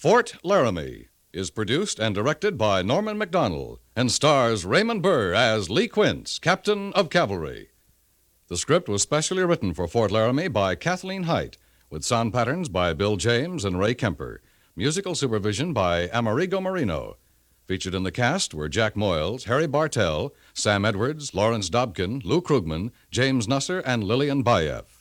Fort Laramie is produced and directed by Norman MacDonald and stars Raymond Burr as Lee Quince, Captain of Cavalry. The script was specially written for Fort Laramie by Kathleen Height, with sound patterns by Bill James and Ray Kemper. Musical supervision by Amerigo Marino. Featured in the cast were Jack Moyles, Harry Bartell, Sam Edwards, Lawrence Dobkin, Lou Krugman, James Nusser, and Lillian Bayef.